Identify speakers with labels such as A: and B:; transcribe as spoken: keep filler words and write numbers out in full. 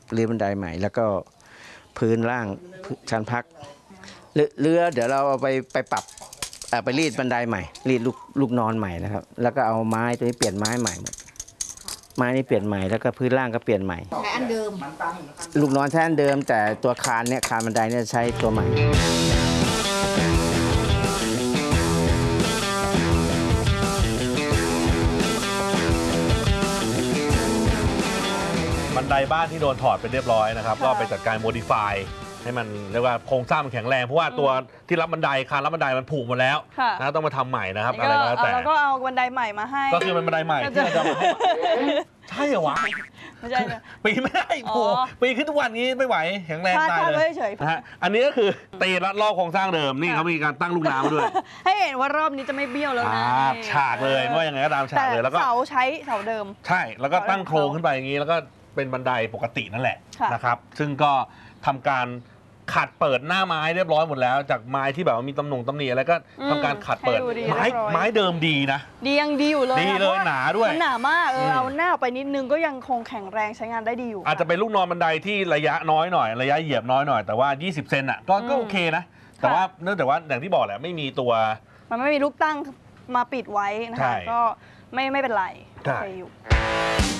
A: รื้อบันไดใหม่แล้วก็พื้นล่างชั้นพักเรือเดี๋ยวเราเอาไปไปปรับไปรีดบันไดใหม่รีดลูกลูกนอนใหม่นะครับแล้วก็เอาไม้ตัวนี้เปลี่ยนไม้ใหม่หมดไม้นี่เปลี่ยนใหม่แล้วก็พื้นล่างก็เปลี่ยนใหม่
B: ใช้อันเดิม
A: ลูกนอนใช้อันเดิมแต่ตัวคานเนี่ยคานบันไดเนี่ยใช้ตัวใหม่
C: บันไดบ้านที่โดนถอดไปเรียบร้อยนะครับก็ไปจัดการโมดิฟายให้มันเรียกว่าโครงสร้างมันแข็งแรงเพราะว่าตัวที่รับบันไดคานรับบันไดมันผุหมดแล้วนะต้องมาทำใหม่นะครับอะไรก็แล้วแต่
D: เราก็เอาบันไดใหม่มาให้
C: ก็คือเป็นบันไดใหม่ที่เราจะใช่เหรอวะ
D: ไม่ใช่
C: ปีไม่ได้โผล่ปีขึ้นทุกวันนี้ไม่ไหวแข็งแรงตายเลยนะฮะอันนี้ก็คือตีรัดรอบโครงสร้างเดิมนี่เขามีการตั้งลูกน้ำด้วย
D: ให้เห็นว่ารอบนี้จะไม่เบี้ยวแล้วนะ
C: ฉากเลยว่ายังไงก็ตามฉากเลยแล้วก็
D: เสาใช้เสาเดิม
C: ใช่แล้วก็ตั้งโครงขึ้นไปอย่างนี้แล้วก็เป็นบันไดปกตินั่นแหละนะครับซึ่งก็ทำการขัดเปิดหน้าไม้เรียบร้อยหมดแล้วจากไม้ที่แบบว่ามีตำหน่งตำหนิอะไรก็ทำการขัดเปิดไม้ไม้เดิมดีนะ
D: ดียังดีอยู่เลย
C: ดีเลยหนาด้วย
D: มันหนามากเออเอาหน้าไปนิดนึงก็ยังคงแข็งแรงใช้งานได้ดีอยู่
C: อาจจะเป็นลูกนอนบันไดที่ระยะน้อยหน่อยระยะเหยียบน้อยหน่อยแต่ว่ายี่สิบเซนอ่ะก็ก็โอเคนะแต่ว่าเนื่องจากว่าอย่างที่บอกแหละไม่มีตัว
D: มันไม่มีลูกตั้งมาปิดไว้นะคะก็ไม่ไม่เป็นไรโอเคอยู่